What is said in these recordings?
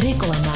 რეკლამა.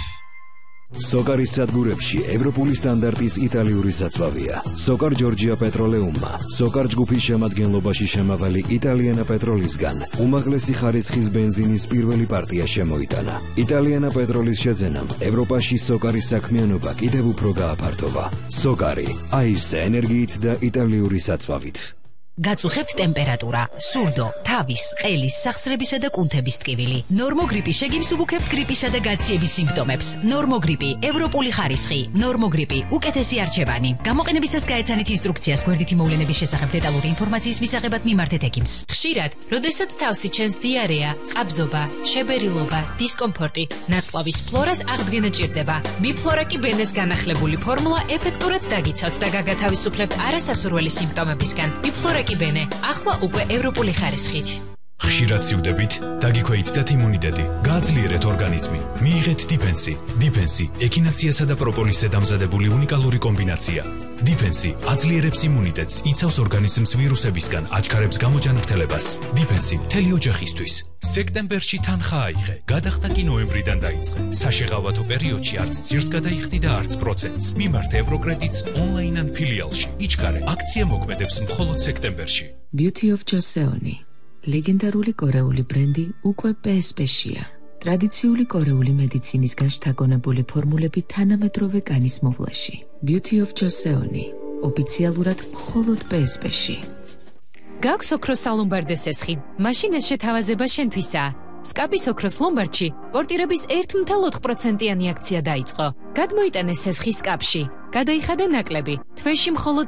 სოკარის სადგურებში ევროპული სტანდარტის იტალიური საცვავია. სოკარ ჯორჯია პეტროლეუმმა, სოკარ ჯგუფის შემადგენლობაში შემავალი იტალიანა პეტროლისგან უმაღლესი ხარისხის ბენზინის პირველი პარტია შემოიტანა. იტალიანა პეტროლის შეძენამ ევროპაში სოკარის საქმიანობა კიდევ უფრო გააფართოვა. სოკარი, აისე ენერგიით და იტალიური საცვავით. გაწუხებთ ტემპერატურა, სურდო, თავის, ყელის, სახსრებისა და კუნთების ტკივილი. ნორმოგრიპი შეგიმსუბუქებთ გრიპისა და გაციების სიმპტომებს. ნორმოგრიპი, ევროპული ხარისხი, ნორმოგრიპი, უკეთესი არჩევანი. გამოყენებისას გაეცანით ინსტრუქციას გვერდითი მოვლენების შესახებ დეტალური ინფორმაციის მისაღებად მიმართეთ ექიმს. ხშირად, როდესაც თავსი ჩენს დიარეა, ყაბზობა, შებერილობა, დისკომფორტი, ნაწლავის ფლორას აღდგენა ჭირდება. ბიფლორაკი ბენეს განახლებული ფორმულა ეფექტურად დაგიცავთ და გაგათავისუფლებთ არასასურველი სიმპტომებისგან. ბიფლორაკი ბენე, ახლა უკვე ევროპული ხარისხით. ხშირად სივდებით, დაგიქვეითდათ იმუნიტეტი, გააძლიერეთ ორგანიზმი. მიიღეთ დიფენსი. დიფენსი ექინაციასა და პროპოლისზე დამზადებული უნიკალური კომბინაცია. დიფენსი აძლიერებს იმუნიტეტს, იცავს ორგანიზმს ვირუსებისგან, აჩქარებს გამოჯანმრთელებას. დიფენსი მთელი ოჯახისთვის. სექტემბერში თანხა აიღე, გადახდა კი ნოემბრიდან დაიწყე. საშეღავათო პერიოდში არც ძირს გადაიხდი და არც პროცენტს. მიმართე ევროკრედიტს ონლაინ ან ფილიალში. იჩქარე, აქცია მოქმედებს მხოლოდ სექტემბერში. Beauty of Joseon. ლეგენდარული კორეული ბრენდი უკვე PSP-შია. ტრადიციული კორეული მედიცინისგან შთაგონებული ფორმულები თანამედროვე კანის მოვლაში. Beauty of Joseon. ოფიციალურად მხოლოდ PSP-ში. გაქვს ოქროს სალომბარდეს ესხი, მაშინ ეს შეთავაზება შენთვისაა. სკაპის ოქროს ლომბარდში პორტირების 1.4%-იანი აქცია დაიწყო. გადმოიტანეს ესხი სკაპში. გადაიხადა ნაკლები, თვეში მხოლოდ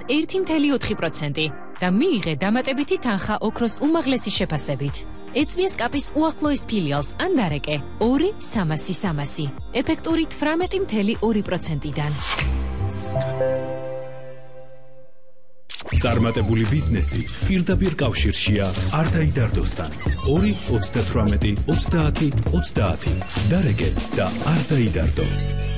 1.4% და მიიღე დამატებითი თანხა ოქროს უმაღლესი შეფასებით. ეწვია სკაპის უახლოეს ფილიალს ან დარეკე 2-300-300, ეფექტური 18.2%-დან. წარმატებული ბიზნესი პირდაპირ კავშირშია არ დაიდარდოსთან. 2-38-30-30 დარეკე და არ დაიდარდო.